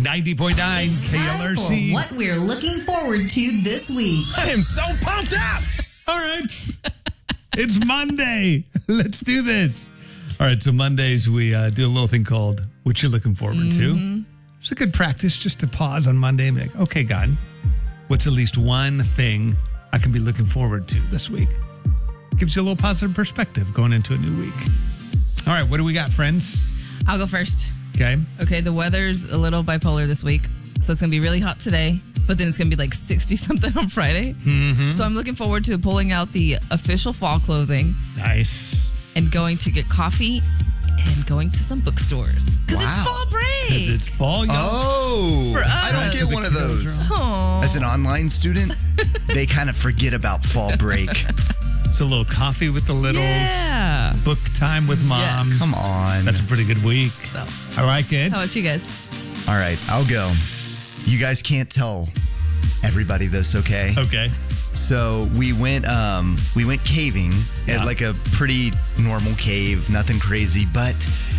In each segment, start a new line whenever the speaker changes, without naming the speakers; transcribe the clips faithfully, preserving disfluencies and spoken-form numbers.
ninety point nine
It's
K L
time
R
for
C.
what we're looking forward to this week.
I am so pumped up.
All right. It's Monday. Let's do this. All right. So Mondays, we uh, do a little thing called what you're looking forward
Mm-hmm.
to. It's a good practice just to pause on Monday and be like, okay, God, what's at least one thing I can be looking forward to this week? Gives you a little positive perspective going into a new week. All right. What do we got, friends?
I'll go first.
Okay.
Okay, the weather's a little bipolar this week. So it's going to be really hot today, but then it's going to be like sixty something on Friday. Mm-hmm. So I'm looking forward to pulling out the official fall clothing
Nice.
and going to get coffee and going to some bookstores. Because it's
Wow.
fall break.
It's fall, y'all.
Oh,
For
I don't
us.
get one of those.
Aw.
As an online student, they kind of forget about fall break.
It's a little coffee with the littles.
Yeah.
Book time with mom.
Yes.
Come on.
That's a pretty good week.
So,
I like it.
how about you guys?
All right, I'll go. You guys can't tell everybody this, okay?
Okay.
So we went um we went caving
Yeah.
at like a pretty normal cave, nothing crazy, but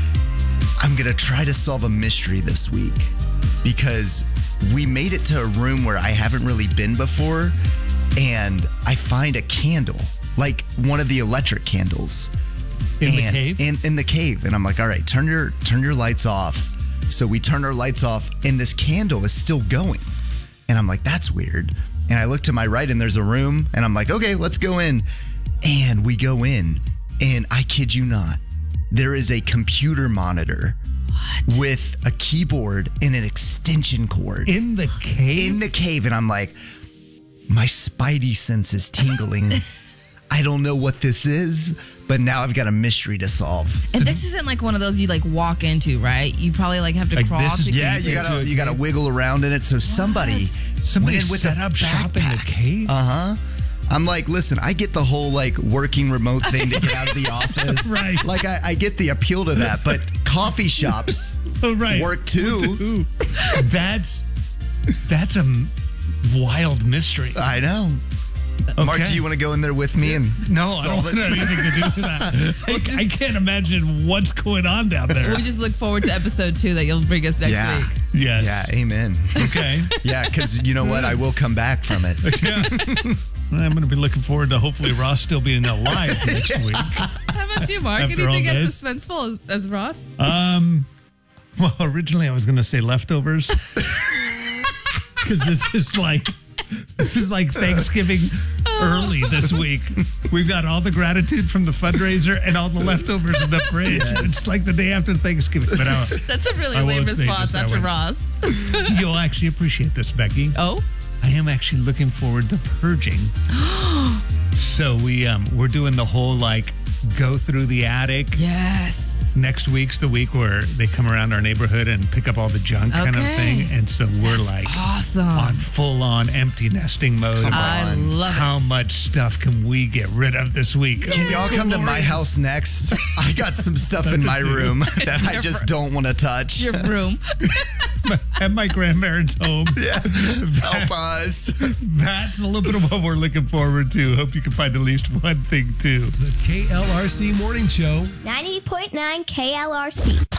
I'm going to try to solve a mystery this week because we made it to a room where I haven't really been before and I find a candle, like one of the electric candles.
In the
and,
cave?
In, in the cave. And I'm like, all right, turn your turn your lights off. So we turn our lights off and this candle is still going. And I'm like, that's weird. And I look to my right and there's a room and I'm like, okay, let's go in. And we go in and I kid you not, there is a computer monitor what? with a keyboard and an extension cord
In the cave?
in the cave. And I'm like, my spidey sense is tingling. I don't know what this is, but now I've got a mystery to solve.
And this isn't like one of those you like walk into, right? You probably like have to
Like,
crawl
this is-
to
Yeah,
get
you
into it.
gotta you gotta wiggle around in it. So somebody
Somebody
went in with
set
a
up shop in the
backpack.
cave?
Uh huh. I'm like, listen, I get the whole like working remote thing to get out of the office.
Right.
Like I, I get the appeal to that, but coffee shops
Oh, right.
work too.
Ooh. That's, that's a m- wild mystery.
I know. Mark,
Okay.
do you want to go in there with me and
No, I
solve
don't want
it?
anything to do with that. I, I can't imagine what's going on down there.
We just look forward to episode two that you'll bring us next
Yeah.
week.
Yes.
Yeah, amen.
Okay.
Yeah, because you know what? I will come back from it.
Yeah. I'm going to be looking forward to hopefully Ross still being alive next week.
How about you, Mark?
After all
Anything as
this?
suspenseful as, as Ross?
Um, well, originally I was going to say leftovers because this is like this is like Thanksgiving early this week. We've got all the gratitude from the fundraiser and all the leftovers in the fridge.
Yes.
It's like the day after Thanksgiving. But uh,
That's a really
I
lame
won't say
response
this that
after
way.
Ross.
you'll actually appreciate this, Becky.
Oh?
I am actually looking forward to purging. So we um we're doing the whole like go through the attic.
Yes.
Next week's the week where they come around our neighborhood and pick up all the junk kind of
Okay.
thing. And so we're
That's
like
awesome.
on full on empty nesting mode.
I
on.
love
How
it.
much stuff can we get rid of this week?
Can y'all come to my house next? I got some stuff in my room that I just don't want to touch.
Your room.
At my grandparents' home.
Yeah. Help us.
That's a little bit of what we're looking forward to. Hope you can find at least one thing too.
The K L R C Morning Show.
ninety point nine K L R C.